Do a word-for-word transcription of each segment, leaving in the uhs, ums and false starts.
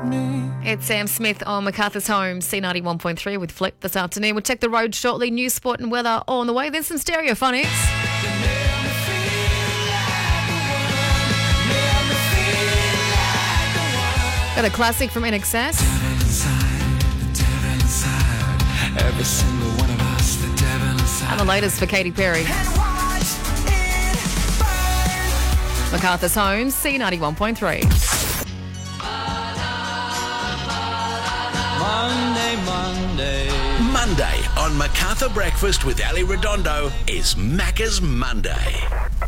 me. It's Sam Smith on MacArthur's Home, C ninety-one point three with Flip this afternoon. We'll check the road shortly. News, sport and weather all on the way. Then some Stereophonics. Got a classic from I N X S. Every single one of us, the devil inside. And the latest for Katy Perry. MacArthur's Home, C ninety-one point three. Monday, Monday. Monday on MacArthur Breakfast with Ali Redondo is Macca's Monday.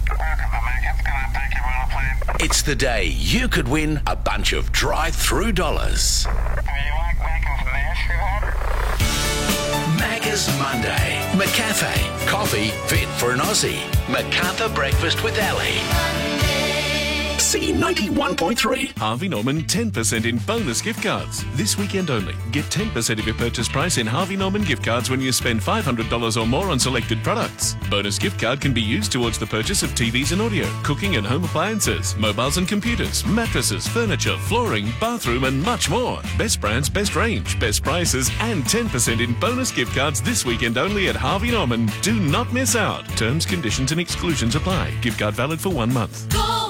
It's the day you could win a bunch of drive-through dollars. Macca's Monday. McCafe. Coffee fit for an Aussie. MacArthur Breakfast with Ali. C ninety-one point three. Harvey Norman ten percent in bonus gift cards. This weekend only. Get ten percent of your purchase price in Harvey Norman gift cards when you spend five hundred dollars or more on selected products. Bonus gift card can be used towards the purchase of T Vs and audio, cooking and home appliances, mobiles and computers, mattresses, furniture, flooring, bathroom and much more. Best brands, best range, best prices and ten percent in bonus gift cards this weekend only at Harvey Norman. Do not miss out. Terms, conditions and exclusions apply. Gift card valid for one month. Go!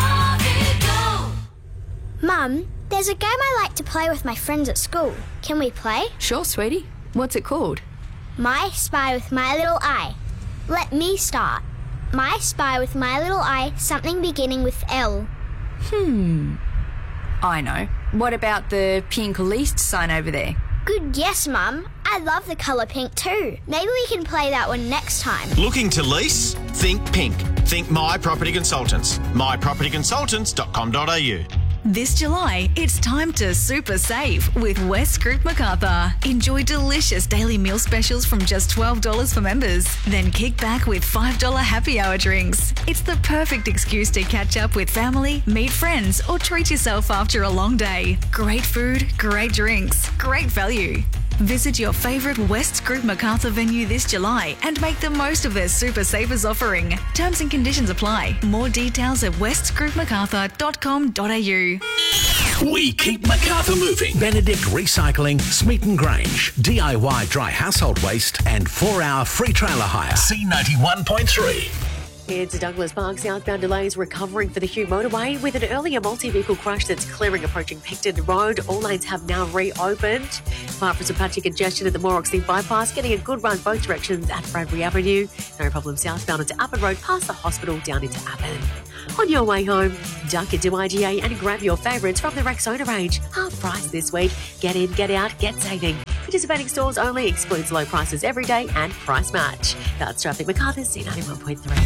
Mum, there's a game I like to play with my friends at school. Can we play? Sure, sweetie. What's it called? My Spy with My Little Eye. Let me start. My Spy with My Little Eye, something beginning with L. Hmm. I know. What about the pink least sign over there? Good guess, Mum. I love the colour pink too. Maybe we can play that one next time. Looking to lease? Think pink. Think My Property Consultants. my property consultants dot com dot a u. This July, it's time to super save with West Group MacArthur. Enjoy delicious daily meal specials from just twelve dollars for members. Then kick back with five dollars happy hour drinks. It's the perfect excuse to catch up with family, meet friends, or treat yourself after a long day. Great food, great drinks, great value. Visit your favourite West Group MacArthur venue this July and make the most of their Super Savers offering. Terms and conditions apply. More details at west group macarthur dot com dot a u. We keep MacArthur moving. Benedict Recycling, Smeaton Grange, D I Y dry household waste and four hour free trailer hire. C ninety-one point three. It's Douglas Park southbound delays recovering for the Hugh motorway with an earlier multi-vehicle crash that's clearing approaching Picton Road. All lanes have now reopened. Apart from some patchy congestion at the Moroxie bypass, getting a good run both directions at Bradbury Avenue. No problem southbound onto Appin Road past the hospital down into Appin. On your way home, duck into I G A and grab your favourites from the Rexona range. Half price this week. Get in, get out, get saving. Participating stores only, excludes low prices every day and price match. That's traffic. MacArthur, C ninety-one point three.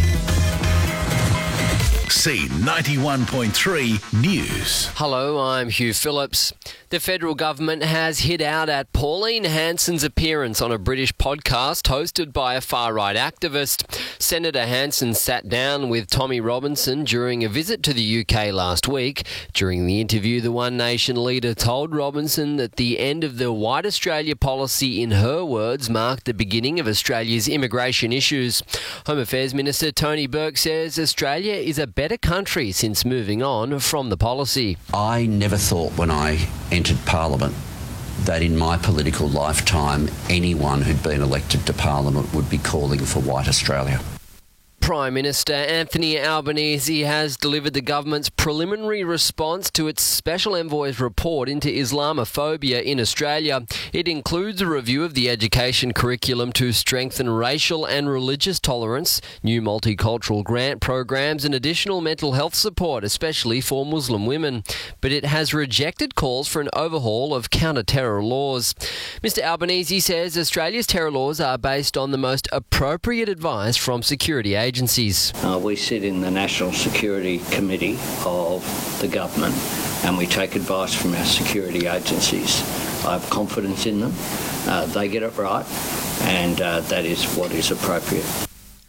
C ninety-one point three News. Hello, I'm Hugh Phillips. The federal government has hit out at Pauline Hanson's appearance on a British podcast hosted by a far-right activist. Senator Hanson sat down with Tommy Robinson during a visit to the U K last week. During the interview, the One Nation leader told Robinson that the end of the White Australia policy, in her words, marked the beginning of Australia's immigration issues. Home Affairs Minister Tony Burke says Australia is a better country since moving on from the policy. I never thought when I entered Parliament that in my political lifetime anyone who'd been elected to Parliament would be calling for White Australia. Prime Minister Anthony Albanese has delivered the government's preliminary response to its Special Envoy's report into Islamophobia in Australia. It includes a review of the education curriculum to strengthen racial and religious tolerance, new multicultural grant programs and additional mental health support, especially for Muslim women. But it has rejected calls for an overhaul of counter-terror laws. Mister Albanese says Australia's terror laws are based on the most appropriate advice from security agencies. Agencies. Uh, we sit in the National Security Committee of the government and we take advice from our security agencies. I have confidence in them. Uh, they get it right and uh, that is what is appropriate.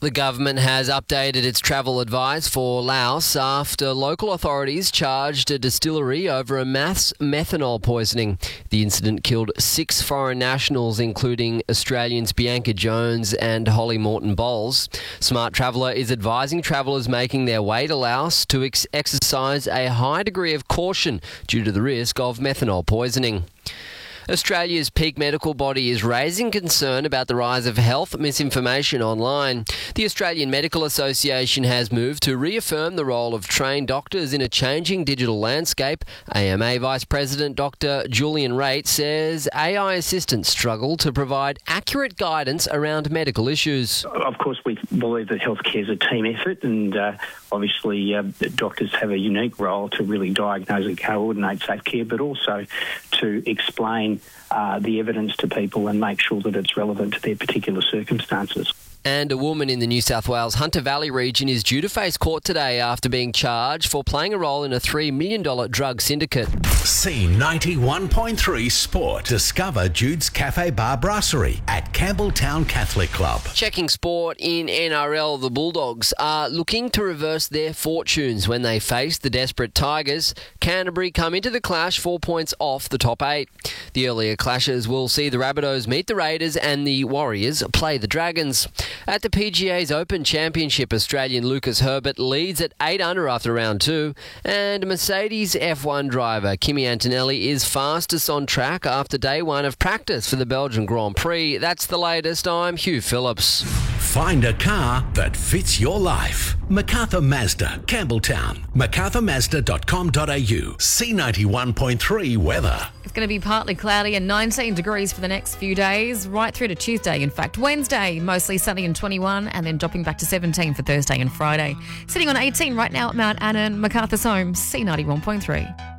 The government has updated its travel advice for Laos after local authorities charged a distillery over a mass methanol poisoning. The incident killed six foreign nationals, including Australians Bianca Jones and Holly Morton Bowles. Smart Traveller is advising travellers making their way to Laos to ex- exercise a high degree of caution due to the risk of methanol poisoning. Australia's peak medical body is raising concern about the rise of health misinformation online. The Australian Medical Association has moved to reaffirm the role of trained doctors in a changing digital landscape. A M A Vice President Doctor Julian Raitt says A I assistants struggle to provide accurate guidance around medical issues. Of course, we believe that healthcare is a team effort, and uh, obviously uh, doctors have a unique role to really diagnose and coordinate safe care, but also to explain Uh, the evidence to people and make sure that it's relevant to their particular circumstances. And a woman in the New South Wales Hunter Valley region is due to face court today after being charged for playing a role in a three million dollars drug syndicate. C ninety-one point three Sport. Discover Jude's Cafe Bar Brasserie at Campbelltown Catholic Club. Checking sport in N R L, the Bulldogs are looking to reverse their fortunes when they face the desperate Tigers. Canterbury come into the clash four points off the top eight. The earlier clashes will see the Rabbitohs meet the Raiders and the Warriors play the Dragons. At the P G A's Open Championship, Australian Lucas Herbert leads at eight under after round two, and Mercedes F one driver Kimi Antonelli is fastest on track after day one of practice for the Belgian Grand Prix. That's the latest. I'm Hugh Phillips. Find a car that fits your life. MacArthur Mazda, Campbelltown. macarthur mazda dot com dot a u. C ninety-one point three weather. It's going to be partly cloudy and nineteen degrees for the next few days, right through to Tuesday. In fact, Wednesday, mostly sunny and twenty-one, and then dropping back to seventeen for Thursday and Friday. Sitting on eighteen right now at Mount Annan, MacArthur's home, C ninety-one point three.